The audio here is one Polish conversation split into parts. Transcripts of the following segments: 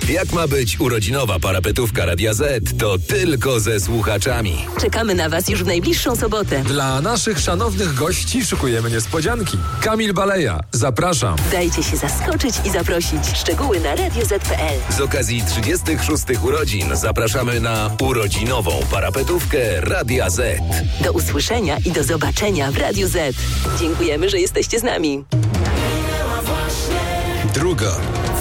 Jak ma być urodzinowa parapetówka Radia Z, to tylko ze słuchaczami. Czekamy na Was już w najbliższą sobotę. Dla naszych szanownych gości szykujemy niespodzianki. Kamil Baleja, zapraszam. Dajcie się zaskoczyć i zaprosić. Szczegóły na radioz.pl. Z okazji 36 urodzin zapraszamy na urodzinową parapetówkę Radia Z. Do usłyszenia i do zobaczenia w Radiu Z. Dziękujemy, że jesteście z nami. Druga.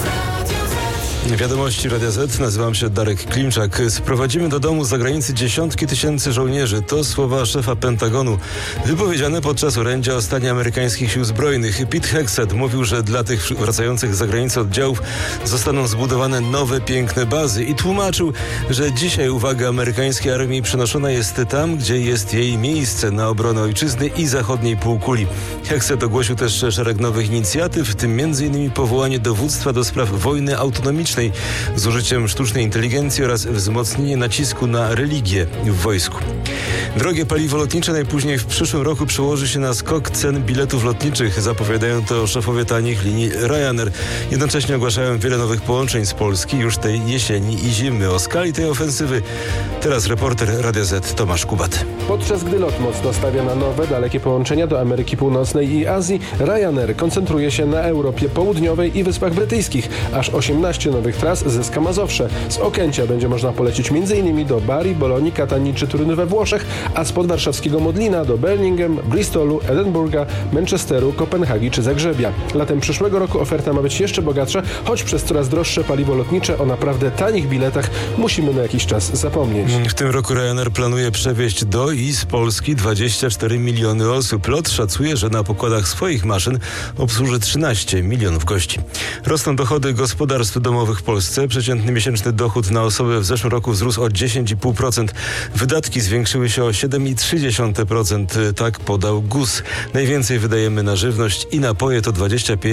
Wiadomości Radia Z. Nazywam się Darek Klimczak. Sprowadzimy do domu z zagranicy dziesiątki tysięcy żołnierzy. To słowa szefa Pentagonu wypowiedziane podczas orędzia o stanie amerykańskich sił zbrojnych. Pete Hegseth mówił, że dla tych wracających z zagranicy oddziałów zostaną zbudowane nowe, piękne bazy i tłumaczył, że dzisiaj uwaga amerykańskiej armii przenoszona jest tam, gdzie jest jej miejsce, na obronę ojczyzny i zachodniej półkuli. Hegseth ogłosił też szereg nowych inicjatyw, w tym m.in. powołanie dowództwa do spraw wojny autonomicznej z użyciem sztucznej inteligencji oraz wzmocnienie nacisku na religię w wojsku. Drogie paliwo lotnicze najpóźniej w przyszłym roku przełoży się na skok cen biletów lotniczych. Zapowiadają to szefowie tanich linii Ryanair. Jednocześnie ogłaszają wiele nowych połączeń z Polski już tej jesieni i zimy. O skali tej ofensywy teraz reporter Radia Z Tomasz Kubat. Podczas gdy LOT mocno stawia na nowe, dalekie połączenia do Ameryki Północnej i Azji, Ryanair koncentruje się na Europie Południowej i Wyspach Brytyjskich. Aż 18 nowych tras zyska Mazowsze. Z Okęcia będzie można polecieć m.in. do Bari, Bolonii, Katanii czy Turynu we Włoszech, a z podwarszawskiego Modlina do Birmingham, Bristolu, Edynburga, Manchesteru, Kopenhagi czy Zagrzebia. Latem przyszłego roku oferta ma być jeszcze bogatsza, choć przez coraz droższe paliwo lotnicze o naprawdę tanich biletach musimy na jakiś czas zapomnieć. W tym roku Ryanair planuje przewieźć do i z Polski 24 miliony osób. LOT szacuje, że na pokładach swoich maszyn obsłuży 13 milionów gości. Rosną dochody gospodarstw domowych w Polsce. Przeciętny miesięczny dochód na osobę w zeszłym roku wzrósł o 10,5%. Wydatki zwiększyły się o 7,3%. Tak podał GUS. Najwięcej wydajemy na żywność i napoje, to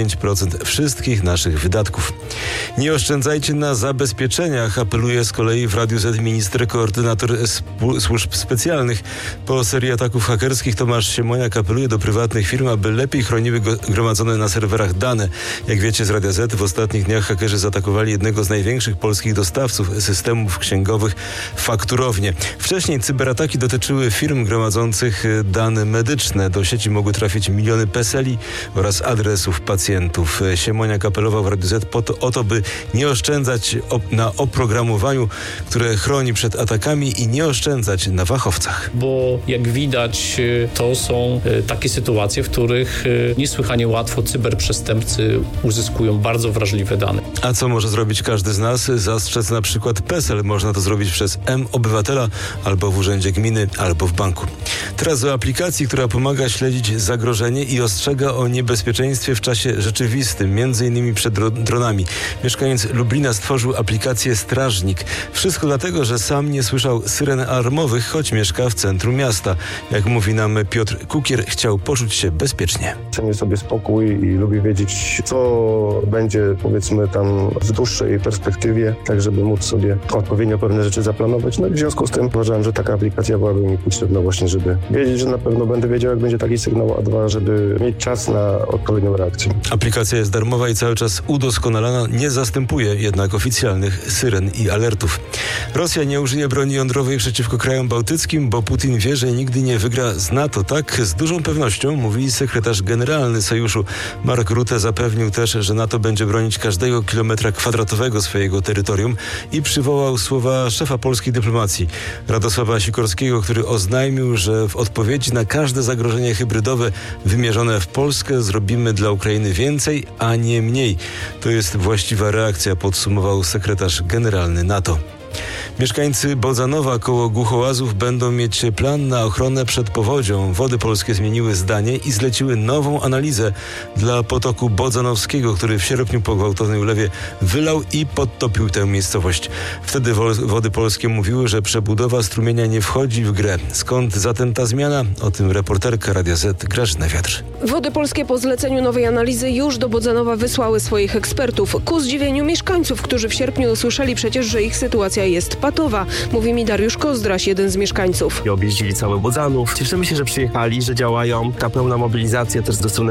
25% wszystkich naszych wydatków. Nie oszczędzajcie na zabezpieczeniach, apeluje z kolei w Radiu Z minister koordynator służb specjalnych. Po serii ataków hakerskich Tomasz Siemoniak apeluje do prywatnych firm, aby lepiej chroniły gromadzone na serwerach dane. Jak wiecie z Radia Z, w ostatnich dniach hakerzy zaatakowali jednego z największych polskich dostawców systemów księgowych, Fakturownię. Wcześniej cyberataki dotyczyły firm gromadzących dane medyczne. Do sieci mogły trafić miliony PESEL-i oraz adresów pacjentów. Siemoniak apelował w Radiu Z o to, by nie oszczędzać na oprogramowaniu, które chroni przed atakami, i nie oszczędzać na fachowcach. Bo jak widać, to są takie sytuacje, w których niesłychanie łatwo cyberprzestępcy uzyskują bardzo wrażliwe dane. A co może zrobić każdy z nas? Zastrzec na przykład PESEL. Można to zrobić przez M-Obywatela albo w urzędzie gminy, albo w banku. Teraz o aplikacji, która pomaga śledzić zagrożenie i ostrzega o niebezpieczeństwie w czasie rzeczywistym, m.in. przed dronami. Mieszkaniec Lublina stworzył aplikację Strażnik. Wszystko dlatego, że sam nie słyszał syren alarmowych, choć mieszka w centrum miasta. Jak mówi nam Piotr Kukier, chciał poczuć się bezpiecznie. Cenię sobie spokój i lubię wiedzieć, co będzie, powiedzmy, tam w dłuższej perspektywie, tak żeby móc sobie odpowiednio pewne rzeczy zaplanować. No i w związku z tym uważałem, że taka aplikacja byłaby mi potrzebna właśnie, żeby wiedzieć, że na pewno będę wiedział, jak będzie taki sygnał, a dwa, żeby mieć czas na odpowiednią reakcję. Aplikacja jest darmowa i cały czas udoskonalana, nie zastępuje jednak oficjalnych syren i alertów. Rosja nie użyje broni jądrowej przeciwko krajom bałtyckim, bo Putin wie, że nigdy nie wygra z NATO. Tak z dużą pewnością mówi sekretarz generalny sojuszu. Mark Rutte zapewnił też, że NATO będzie bronić każdego kilometra kwadratowego swojego terytorium i przywołał słowa szefa polskiej dyplomacji Radosława Sikorskiego, który oznajmił, że w odpowiedzi na każde zagrożenie hybrydowe wymierzone w Polskę zrobimy dla Ukrainy więcej, a nie mniej. To jest właściwa reakcja, podsumował sekretarz generalny NATO. Mieszkańcy Bodzanowa koło Głuchołazów będą mieć plan na ochronę przed powodzią. Wody Polskie zmieniły zdanie i zleciły nową analizę dla potoku bodzanowskiego, który w sierpniu po gwałtownej ulewie wylał i podtopił tę miejscowość. Wtedy Wody Polskie mówiły, że przebudowa strumienia nie wchodzi w grę. Skąd zatem ta zmiana? O tym reporterka Radia Z Grażyna Wiatr. Wody Polskie po zleceniu nowej analizy już do Bodzanowa wysłały swoich ekspertów. Ku zdziwieniu mieszkańców, którzy w sierpniu usłyszeli przecież, że ich sytuacja jest patowa. Mówi mi Dariusz Kozdraś, jeden z mieszkańców. Objeździli cały Bodzanów. Cieszymy się, że przyjechali, że działają. Ta pełna mobilizacja też ze strony